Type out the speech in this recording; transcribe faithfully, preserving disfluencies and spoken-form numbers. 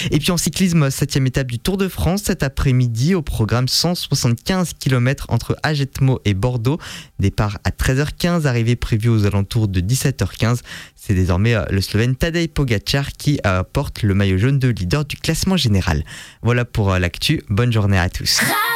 Et puis en cyclisme, septième étape du Tour de France cet après-midi, au programme cent soixante-quinze kilomètres entre Agetmo et Bordeaux. Départ à treize heures quinze, arrivée prévue aux alentours de dix-sept heures quinze. C'est désormais le Slovène Tadej Pogačar qui euh, porte le maillot jaune de leader du classement général. Voilà pour euh, l'actu, bonne journée à tous.